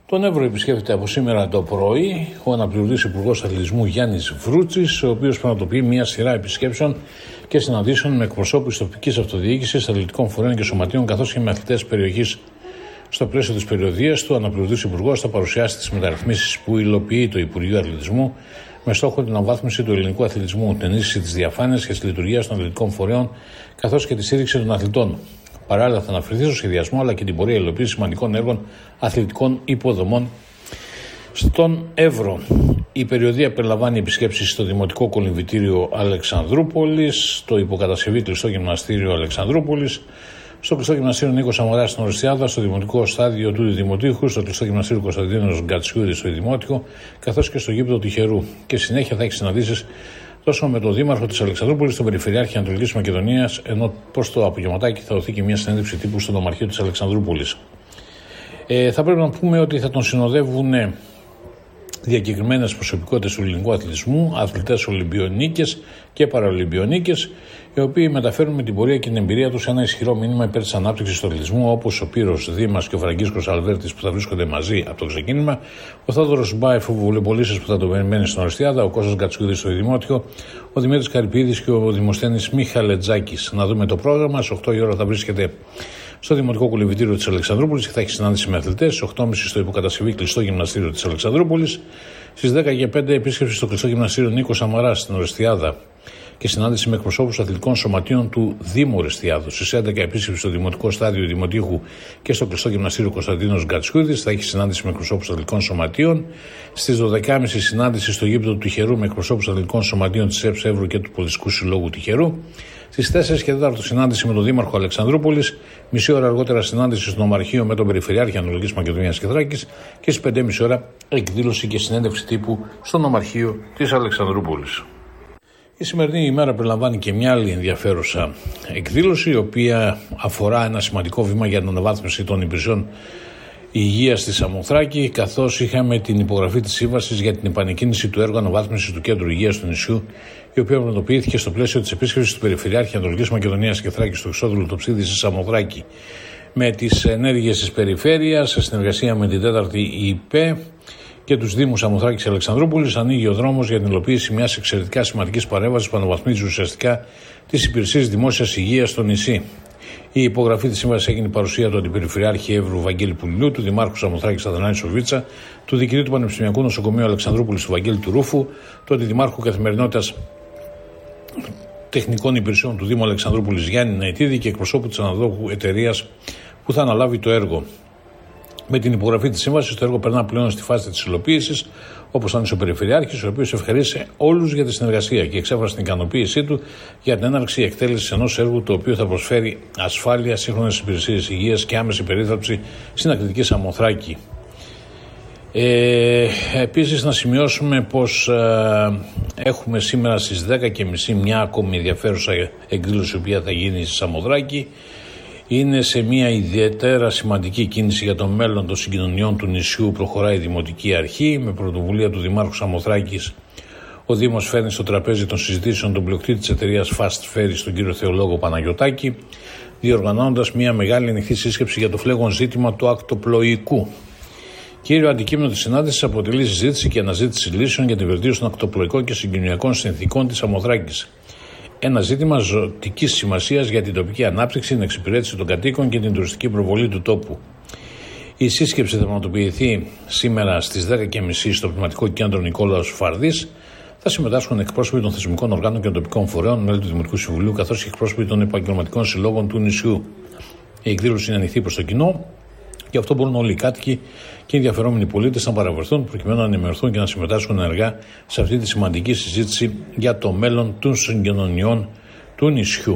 Τον Εύρο επισκέφτεται από σήμερα το πρωί ο αναπληρωτής Υπουργός Αθλητισμού Γιάννης Βρούτσης, ο οποίος πραγματοποιεί μια σειρά επισκέψεων και συναντήσεων με εκπροσώπους τοπικής αυτοδιοίκησης, αθλητικών φορέων και σωματείων, καθώς και με αθλητές περιοχής. Στο πλαίσιο της περιοδίας του, ο αναπληρωτής Υπουργός θα παρουσιάσει τις μεταρρυθμίσεις που υλοποιεί το Υπουργείο Αθλητισμού με στόχο την αναβάθμιση του ελληνικού αθλητισμού, την ενίσχυση της διαφάνειας και της λειτουργίας των αθλητικών φορέων, καθώς και τη στήριξη των αθλητών. Παράλληλα, θα αναφερθεί στο σχεδιασμό αλλά και την πορεία υλοποίηση σημαντικών έργων αθλητικών υποδομών στον Εύρο. Η περιοδία περιλαμβάνει επισκέψεις στο Δημοτικό Κολυμβητήριο Αλεξανδρούπολης, στο υποκατασκευή κλειστό γυμναστήριο Αλεξανδρούπολης, στο κλειστό γυμναστήριο Νίκο Σαμορά στην Ορεστιάδα, στο Δημοτικό Στάδιο του Δημοτήχου, στο κλειστό γυμναστήριο Κωνσταντίνος Γκατσιούδη στο Δημότικο, καθώς και στο γήπεδο Τυχερού. Και συνέχεια θα έχει συναντήσεις τόσο με τον Δήμαρχο της Αλεξανδρούπολης, τον Περιφερειάρχη Ανατολικής Μακεδονίας, ενώ προς το απογευματάκι θα δοθεί και μια συνέντευξη τύπου στο Νομαρχείο της Αλεξανδρούπολης. Θα πρέπει να πούμε ότι θα τον συνοδεύουν διακεκριμένες προσωπικότητες του ελληνικού αθλητισμού, αθλητές Ολυμπιονίκες και Παραολυμπιονίκες, οι οποίοι μεταφέρουν με την πορεία και την εμπειρία τους ένα ισχυρό μήνυμα υπέρ της ανάπτυξης του αθλητισμού, όπως ο Πύρος Δήμας και ο Φραγκίσκος Αλβέρτης που θα βρίσκονται μαζί από το ξεκίνημα, ο Θόδωρος Μπάεφ, ο βολεμπολίστας που θα το περιμένει στην Ορεστιάδα, ο Κώστας Γκατσιούδης στο Δημότικο, ο Δημήτρης Καρυπίδης και ο Δημοσθένης Μιχαλετζάκης. Να δούμε το πρόγραμμα. Στις 8 η ώρα θα βρίσκεται στο Δημοτικό Κολυμβητήριο της Αλεξανδρούπολης και θα έχει συνάντηση με αθλητές. Στις 8.30 στο υποκατασκευή κλειστό γυμναστήριο της Αλεξανδρούπολης. Στις 10:05 επίσκεψη στο κλειστό γυμναστήριο Νίκο Σαμαρά στην Ορεστιάδα και συνάντηση με εκπροσώπους αθλητικών σωματείων του Δήμου Ορεστιάδου. Στις 11 επίσκεψη στο Δημοτικό Στάδιο Δημοτήχου και στο κλειστό γυμναστήριο Κωνσταντίνος Γκατσιούδης. Θα έχει συνάντηση με εκπροσώπους αθλητικών σωματείων. Στις 12.30 συνάντηση στο γήπεδο του Τυχερού με εκπροσώπους αθλητικών σωματείων της ΕΠΣ Εύρου και του Πολιτιστικού Συλλόγου Τυχερού. Στις 4:04 συνάντηση με τον Δήμαρχο Αλεξανδρούπολης, μισή ώρα αργότερα συνάντηση στο Νομαρχείο με τον Περιφερειάρχη Ανατολικής Μακεδονίας και Θράκης και στις 5:30 ώρα εκδήλωση και συνέντευξη τύπου στο Νομαρχείο της Αλεξανδρούπολης. Η σημερινή ημέρα περιλαμβάνει και μια άλλη ενδιαφέρουσα εκδήλωση, η οποία αφορά ένα σημαντικό βήμα για την αναβάθμιση των υπηρεσιών υγείας στη Σαμοθράκη, καθώς είχαμε την υπογραφή της σύμβασης για την επανεκκίνηση του έργου αναβάθμισης του Κέντρου Υγείας του νησιού, η οποία πραγματοποιήθηκε στο πλαίσιο της επίσκεψης του Περιφερειάρχη Ανατολικής Μακεδονίας και Θράκης στο Χρυσόδουλο Τοψίδη στη Σαμοθράκη. Με τις ενέργειες της περιφέρειας, σε συνεργασία με την 4η ΙΠΕ και τους Δήμους Σαμοθράκης και Αλεξανδρούπολης, ανοίγει ο δρόμος για την υλοποίηση μιας εξαιρετικά σημαντικής παρέμβασης που αναβαθμίζει ουσιαστικά τις υπηρεσίες δημόσιας υγείας στο νησί. Η υπογραφή της σύμβασης έγινε παρουσία του Αντιπεριφερειάρχη Εύρου Βαγγέλη Πουλιού, του Δημάρχου Σαμοθράκης Αθανάση Σοβίτσα, του Διοικητή του Πανεπιστημιακού Νοσοκομείου Αλεξανδρούπολης του Βαγγέλη του Ρούφου, του Αντιδημάρχου Καθημερινότητας Τεχνικών Υπηρεσιών του Δήμου Αλεξανδρούπολης Γιάννη Ναϊτίδη και εκπροσώπου της αναδόχου εταιρείας που θα αναλάβει το έργο. Με την υπογραφή της σύμβασης, το έργο περνά πλέον στη φάση της υλοποίησης, όπως τόνισε ο Περιφερειάρχης, ο οποίος ευχαρίστησε όλους για τη συνεργασία και εξέφρασε την ικανοποίησή του για την έναρξη εκτέλεσης ενός έργου το οποίο θα προσφέρει ασφάλεια, σύγχρονες υπηρεσίες υγείας και άμεση περίθαλψη στην ακτική Σαμοθράκη. Επίσης, να σημειώσουμε πως έχουμε σήμερα στις 10:30 μια ακόμη ενδιαφέρουσα εκδήλωση, η οποία θα γίνει στη Σαμοθράκη. Είναι σε μια ιδιαίτερα σημαντική κίνηση για το μέλλον των συγκοινωνιών του νησιού. Προχωράει η Δημοτική Αρχή με πρωτοβουλία του Δημάρχου Σαμοθράκης. Ο Δήμος φέρνει στο τραπέζι των συζητήσεων τον πλειοκτήτη της εταιρείας Fast Ferry, τον κύριο Θεολόγο Παναγιωτάκη, διοργανώνοντας μια μεγάλη ανοιχτή σύσκεψη για το φλέγον ζήτημα του ακτοπλοϊκού. Κύριο αντικείμενο της συνάντησης αποτελεί συζήτηση και αναζήτηση λύσεων για την βελτίωση των ακτοπλοϊκών και συγκοινωνιακών συνθηκών της Σαμοθράκης. Ένα ζήτημα ζωτικής σημασίας για την τοπική ανάπτυξη, την εξυπηρέτηση των κατοίκων και την τουριστική προβολή του τόπου. Η σύσκεψη θα πραγματοποιηθεί σήμερα στις 10:30 στο Πνευματικό Κέντρο Νικόλαος Φαρδής. Θα συμμετάσχουν εκπρόσωποι των θεσμικών οργάνων και των τοπικών φορέων, μέλη του Δημοτικού Συμβουλίου, καθώς και εκπρόσωποι των επαγγελματικών συλλόγων του νησιού. Η εκδήλωση είναι ανοιχτή προς το κοινό. Γι' αυτό μπορούν όλοι οι κάτοικοι και οι ενδιαφερόμενοι πολίτες να παραβρεθούν προκειμένου να ενημερωθούν και να συμμετάσχουν ενεργά σε αυτή τη σημαντική συζήτηση για το μέλλον των συγκοινωνιών του νησιού.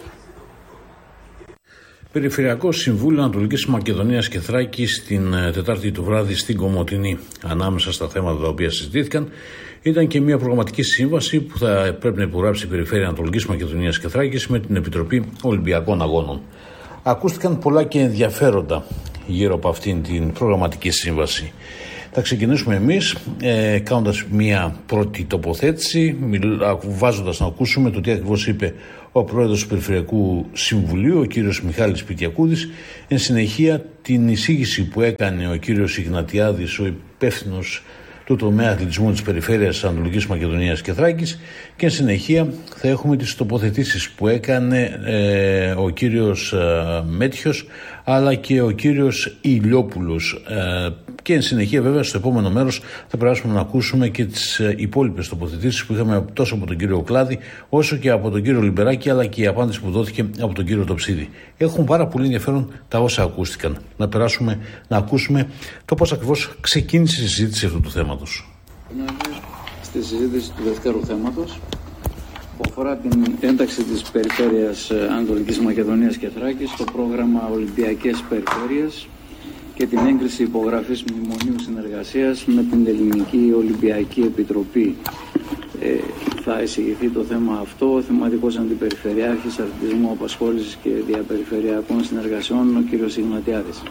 Περιφερειακό Συμβούλιο Ανατολικής Μακεδονίας και Θράκης την Τετάρτη το βράδυ στην Κομοτηνή. Ανάμεσα στα θέματα τα οποία συζητήθηκαν ήταν και μια προγραμματική σύμβαση που θα πρέπει να υπογράψει η Περιφέρεια Ανατολικής Μακεδονίας και Θράκης με την Επιτροπή Ολυμπιακών Αγώνων. Ακούστηκαν πολλά και ενδιαφέροντα γύρω από αυτήν την προγραμματική σύμβαση. Θα ξεκινήσουμε εμείς κάνοντας μια πρώτη τοποθέτηση, βάζοντας να ακούσουμε το τι ακριβώς είπε ο πρόεδρος του Περιφερειακού Συμβουλίου, ο κύριος Μιχάλης Πιτιακούδης, εν συνεχεία την εισήγηση που έκανε ο κύριος Ιγνατιάδης, ο υπεύθυνος του τομέα αθλητισμού της Περιφέρειας Ανατολικής Μακεδονίας και Θράκης, και εν συνεχεία θα έχουμε τις τοποθετήσεις που έκανε ο κύριος Μέτχιος αλλά και ο κύριος Ηλιόπουλος, και εν συνεχεία βέβαια στο επόμενο μέρος θα περάσουμε να ακούσουμε και τις υπόλοιπες τοποθετήσεις που είχαμε τόσο από τον κύριο Κλάδη όσο και από τον κύριο Λιμπεράκη, αλλά και η απάντηση που δόθηκε από τον κύριο Τοψίδη. Έχουν πάρα πολύ ενδιαφέρον τα όσα ακούστηκαν. Να περάσουμε να ακούσουμε το πώς ακριβώς ξεκίνησε η συζήτηση αυτού του θέματος. Στη συζήτηση του δευτέρου θέματος που αφορά την ένταξη της Περιφέρειας Ανατολικής Μακεδονίας και Θράκης στο πρόγραμμα Ολυμπιακές Περιφέρειες και την έγκριση υπογραφής μνημονίου συνεργασίας με την Ελληνική Ολυμπιακή Επιτροπή. Θα εισηγηθεί το θέμα αυτό ο θεματικός αντιπεριφερειάρχης αθλητισμού, απασχόλησης και διαπεριφερειακών συνεργασιών, ο κύριος Ιγνατιάδης.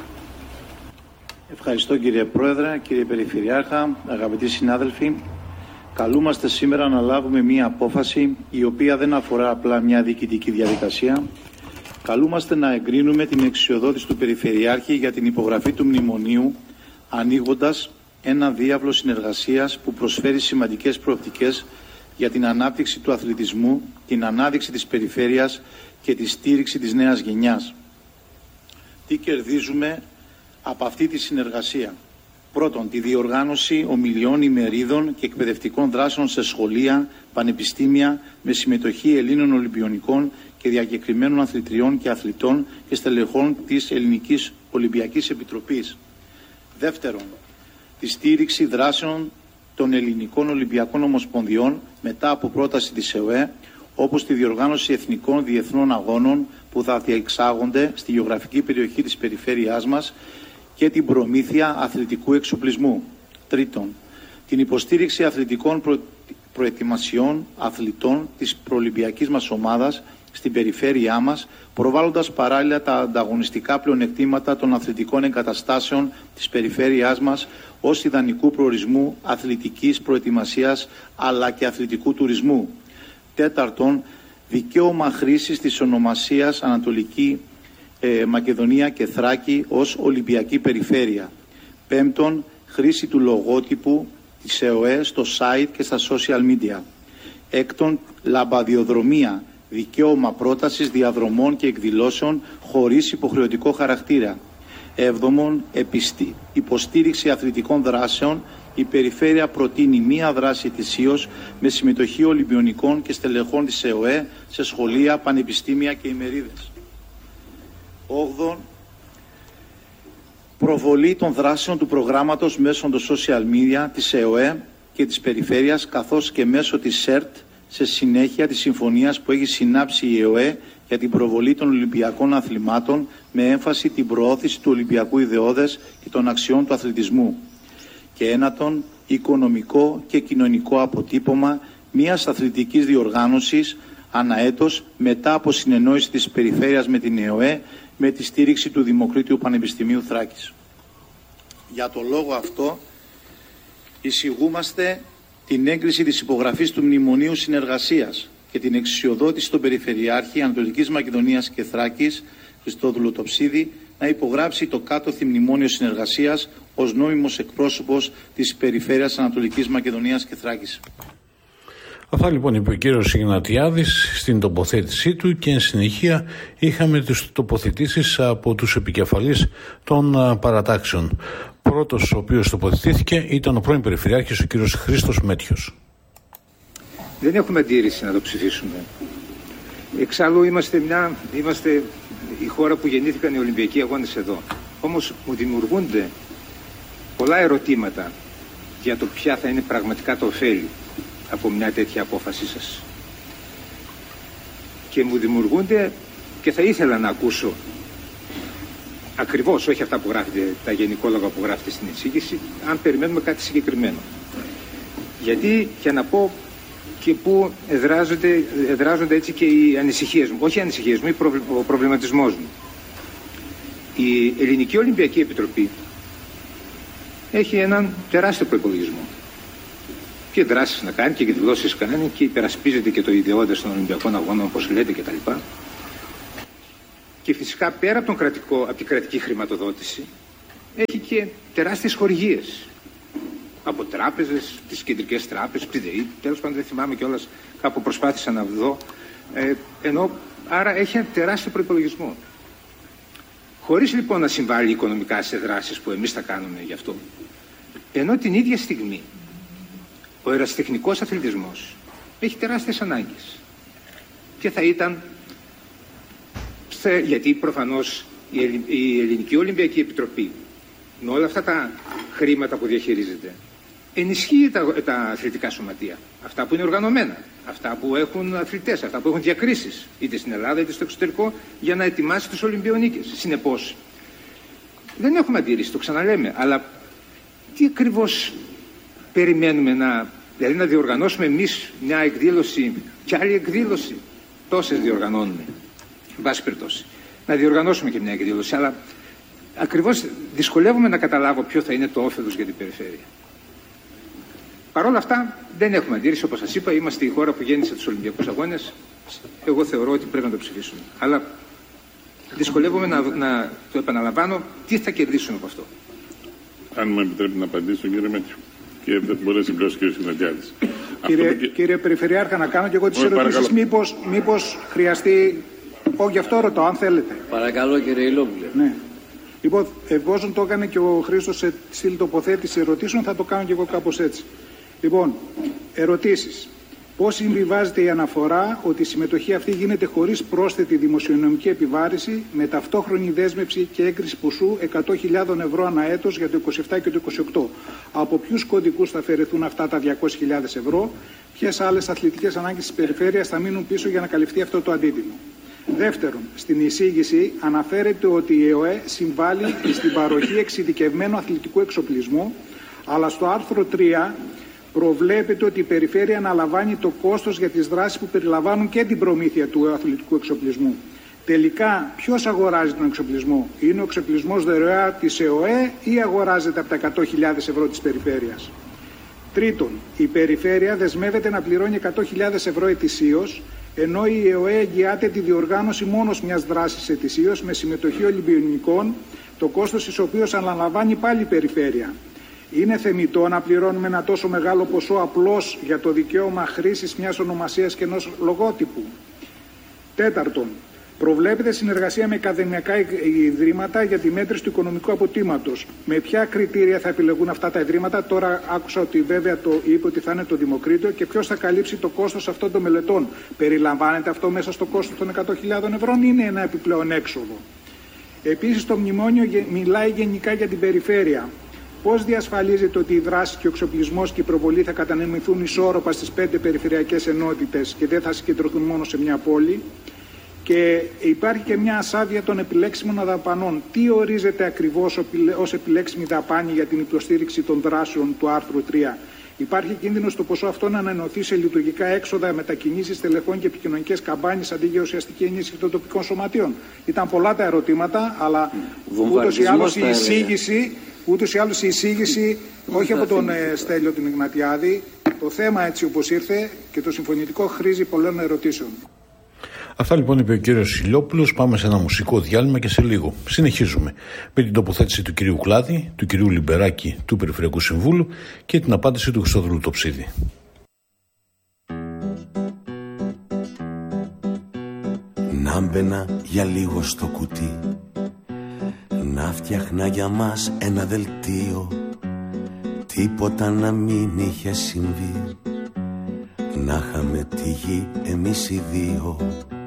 Ευχαριστώ κύριε Πρόεδρε, κύριε Περιφερειάρχα, αγαπητοί συνάδελφοι. Καλούμαστε σήμερα να λάβουμε μία απόφαση η οποία δεν αφορά απλά μια διοικητική διαδικασία. Καλούμαστε να εγκρίνουμε την εξουσιοδότηση του Περιφερειάρχη για την υπογραφή του μνημονίου, ανοίγοντας ένα διάβλο συνεργασίας που προσφέρει σημαντικές προοπτικές για την ανάπτυξη του αθλητισμού, την ανάδειξη της περιφέρειας και τη στήριξη της νέας γενιάς. Τι κερδίζουμε από αυτή τη συνεργασία? Πρώτον, τη διοργάνωση ομιλιών, ημερίδων και εκπαιδευτικών δράσεων σε σχολεία, πανεπιστήμια με συμμετοχή Ελλήνων Ολυμπιονικών και διακεκριμένων αθλητριών και αθλητών και στελεχών της Ελληνικής Ολυμπιακής Επιτροπής. Δεύτερον, τη στήριξη δράσεων των Ελληνικών Ολυμπιακών Ομοσπονδιών μετά από πρόταση της ΕΟΕ, όπως τη διοργάνωση εθνικών διεθνών αγώνων που θα διεξάγονται στη γεωγραφική περιοχή της περιφέρειάς μας και την προμήθεια αθλητικού εξοπλισμού. Τρίτον, την υποστήριξη αθλητικών προετοιμασιών αθλητών της προολυμπιακής μας ομάδας στην περιφέρειά μας, προβάλλοντας παράλληλα τα ανταγωνιστικά πλεονεκτήματα των αθλητικών εγκαταστάσεων της περιφέρειάς μας ως ιδανικού προορισμού αθλητικής προετοιμασίας αλλά και αθλητικού τουρισμού. Τέταρτον, δικαίωμα χρήσης της ονομασίας Ανατολική Μακεδονία και Θράκη ως Ολυμπιακή Περιφέρεια. Πέμπτον, χρήση του λογότυπου της ΕΟΕ στο site και στα social media. Έκτον, λαμπαδιοδρομία, δικαίωμα πρότασης διαδρομών και εκδηλώσεων χωρίς υποχρεωτικό χαρακτήρα. Έβδομον, υποστήριξη αθλητικών δράσεων. Η Περιφέρεια προτείνει μία δράση ετησίως με συμμετοχή Ολυμπιονικών και στελεχών της ΕΟΕ σε σχολεία, πανεπιστήμια και ημερίδες. 8. Προβολή των δράσεων του προγράμματος μέσω των social media της ΕΟΕ και της Περιφέρειας, καθώς και μέσω της ΣΕΡΤ, σε συνέχεια της συμφωνίας που έχει συνάψει η ΕΟΕ για την προβολή των Ολυμπιακών Αθλημάτων με έμφαση την προώθηση του Ολυμπιακού ιδεώδες και των αξιών του αθλητισμού. Και ένατον, οικονομικό και κοινωνικό αποτύπωμα μιας αθλητικής διοργάνωσης αναέτος μετά από συνεννόηση της Περιφέρειας με την ΕΟΕ με τη στήριξη του Δημοκρίτιου Πανεπιστημίου Θράκης. Για το λόγο αυτό εισηγούμαστε την έγκριση της υπογραφής του Μνημονίου Συνεργασίας και την εξουσιοδότηση στον Περιφερειάρχη Ανατολικής Μακεδονίας και Θράκης, Χριστόδουλο Τοψίδη, να υπογράψει το κάτωθι Μνημόνιο Συνεργασίας ως νόμιμος εκπρόσωπος της Περιφέρειας Ανατολικής Μακεδονίας και Θράκης. Αυτά λοιπόν είπε ο κύριος Ιγνατιάδης στην τοποθέτησή του, και εν συνεχεία είχαμε τις τοποθετήσεις από τους επικεφαλείς των παρατάξεων. Πρώτος ο οποίος τοποθετήθηκε ήταν ο πρώην Περιφερειάρχης, ο κύριος Χρήστος Μέτχιος. Δεν έχουμε αντίρρηση να το ψηφίσουμε. Εξάλλου είμαστε η χώρα που γεννήθηκαν οι Ολυμπιακοί Αγώνες εδώ. Όμως μου δημιουργούνται πολλά ερωτήματα για το ποια θα είναι πραγματικά το ωφέλη από μια τέτοια απόφασή σας. Και μου δημιουργούνται, και θα ήθελα να ακούσω ακριβώς, όχι αυτά που γράφετε, τα γενικόλογα που γράφετε στην εισήγηση, αν περιμένουμε κάτι συγκεκριμένο. Γιατί, για να πω και πού εδράζονται έτσι και οι ανησυχίες μου, όχι οι ανησυχίες μου, ο προβληματισμός μου. Η Ελληνική Ολυμπιακή Επιτροπή έχει έναν τεράστιο προϋπολογισμό. Και δράσεις να κάνει και εκδηλώσεις κάνει και υπερασπίζεται και το ιδεώδες των Ολυμπιακών Αγώνων, όπως λέτε, κτλ. Και φυσικά πέρα από την κρατική χρηματοδότηση έχει και τεράστιες χορηγίες από τράπεζες, τις κεντρικές τράπεζες, ΠΔΕ, τέλος πάντων δεν θυμάμαι κιόλας, κάπου προσπάθησα να δω. Άρα έχει ένα τεράστιο προϋπολογισμό. Χωρίς λοιπόν να συμβάλλει οικονομικά σε δράσεις που εμείς θα κάνουμε γι' αυτό, ενώ την ίδια στιγμή ο ερασιτεχνικός αθλητισμός έχει τεράστιες ανάγκες. Και θα ήταν, γιατί προφανώς η Ελληνική Ολυμπιακή Επιτροπή με όλα αυτά τα χρήματα που διαχειρίζεται ενισχύει τα αθλητικά σωματεία, αυτά που είναι οργανωμένα, αυτά που έχουν αθλητές, αυτά που έχουν διακρίσεις είτε στην Ελλάδα είτε στο εξωτερικό για να ετοιμάσει τους Ολυμπιονίκες. Συνεπώς δεν έχουμε αντίρρηση, το ξαναλέμε, αλλά τι ακριβώς περιμένουμε δηλαδή να διοργανώσουμε εμείς μια εκδήλωση και άλλη εκδήλωση? Τόσες διοργανώνουμε, εν πάση περιπτώσει. Να διοργανώσουμε και μια εκδήλωση, αλλά ακριβώς δυσκολεύομαι να καταλάβω ποιο θα είναι το όφελος για την περιφέρεια. Παρ' όλα αυτά δεν έχουμε αντίρρηση, όπως σας είπα, είμαστε η χώρα που γέννησε τους Ολυμπιακούς Αγώνες. Εγώ θεωρώ ότι πρέπει να το ψηφίσουμε. Αλλά δυσκολεύομαι να το επαναλαμβάνω, τι θα κερδίσουμε από αυτό. Αν μου επιτρέπει να απαντήσω, κύριε Μέτριο. Και δεν μπορεί να συμπληρώσει ο κ. Συναντιάδης. Κύριε Περιφερειάρχα, να κάνω και εγώ τις ερωτήσεις. Μήπως χρειαστεί. Όχι, γι' αυτό ρωτώ, αν θέλετε. Παρακαλώ, κύριε Ηλόπουλε. Ναι. Λοιπόν, εφόσον το έκανε και ο Χρήστος σε στυλ τοποθέτηση ερωτήσεων, θα το κάνω και εγώ κάπως έτσι. Λοιπόν, ερωτήσεις. Πώς συμβιβάζεται η αναφορά ότι η συμμετοχή αυτή γίνεται χωρίς πρόσθετη δημοσιονομική επιβάρηση με ταυτόχρονη δέσμευση και έγκριση ποσού 100.000 ευρώ ανά έτος για το 27 και το 28. Από ποιους κωδικούς θα αφαιρεθούν αυτά τα 200.000 ευρώ, ποιες άλλες αθλητικές ανάγκες της περιφέρειας θα μείνουν πίσω για να καλυφθεί αυτό το αντίτιμο? Δεύτερον, στην εισήγηση αναφέρεται ότι η ΕΟΕ συμβάλλει στην παροχή εξειδικευμένου αθλητικού εξοπλισμού, αλλά στο άρθρο 3 προβλέπεται ότι η περιφέρεια αναλαμβάνει το κόστος για τις δράσεις που περιλαμβάνουν και την προμήθεια του αθλητικού εξοπλισμού. Τελικά, ποιος αγοράζει τον εξοπλισμό? Είναι ο εξοπλισμός δωρεά της ΕΟΕ ή αγοράζεται από τα 100.000 ευρώ της περιφέρειας? Τρίτον, η περιφέρεια δεσμεύεται να πληρώνει 100.000 ευρώ ετησίως, ενώ η ΕΟΕ εγγυάται τη διοργάνωση μόνος μιας δράσης ετησίως με συμμετοχή Ολυμπιονικών, το κόστος της οποίας αναλαμβάνει πάλι η περιφέρεια. Είναι θεμιτό να πληρώνουμε ένα τόσο μεγάλο ποσό απλώς για το δικαίωμα χρήσης μιας ονομασίας και ενός λογότυπου? Τέταρτον, προβλέπεται συνεργασία με ακαδημαϊκά ιδρύματα για τη μέτρηση του οικονομικού αποτίμματος. Με ποια κριτήρια θα επιλεγούν αυτά τα ιδρύματα? Τώρα άκουσα ότι βέβαια το είπε ότι θα είναι το Δημοκρίτιο. Και ποιος θα καλύψει το κόστος αυτών των μελετών? Περιλαμβάνεται αυτό μέσα στο κόστος των 100.000 ευρώ ή είναι ένα επιπλέον έξοδο? Επίσης, το μνημόνιο μιλάει γενικά για την περιφέρεια. Πώς διασφαλίζεται ότι η δράση και ο εξοπλισμός και η προβολή θα κατανεμηθούν ισόρροπα στις 5 περιφερειακές ενότητες και δεν θα συγκεντρωθούν μόνο σε μια πόλη? Και υπάρχει και μια ασάβεια των επιλέξιμων δαπανών. Τι ορίζεται ακριβώς ως επιλέξιμη δαπάνη για την υποστήριξη των δράσεων του άρθρου 3? Υπάρχει κίνδυνος το ποσό αυτό να ανανεωθεί σε λειτουργικά έξοδα, μετακινήσεις τελεχών και επικοινωνικές καμπάνιες αντί για ουσιαστική ενίσχυση των τοπικών σωματείων? Ήταν πολλά τα ερωτήματα, αλλά ούτως ή άλλως η εισήγηση, όχι από τον Στέλιο την Ιγνατιάδη, το θέμα έτσι όπως ήρθε και το συμφωνητικό χρήζει πολλών ερωτήσεων. Αυτά λοιπόν είπε ο κύριος Σιλιόπουλος. Πάμε σε ένα μουσικό διάλειμμα και σε λίγο συνεχίζουμε με την τοποθέτηση του κυρίου Κλάδη, του κυρίου Λιμπεράκη του Περιφερειακού Συμβούλου και την απάντηση του Χριστόδουλου Τοψίδη. Να μπαίνα για λίγο στο κουτί, να φτιάχνα για μας ένα δελτίο, τίποτα να μην είχε συμβεί, να είχαμε τη γη εμείς οι δύο